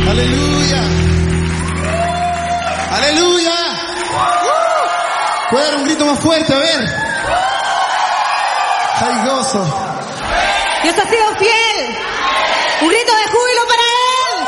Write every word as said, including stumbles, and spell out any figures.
Aleluya. Aleluya. ¿Puede dar un grito más fuerte? A ver. Hay gozo. Dios ha sido fiel. Un grito de júbilo.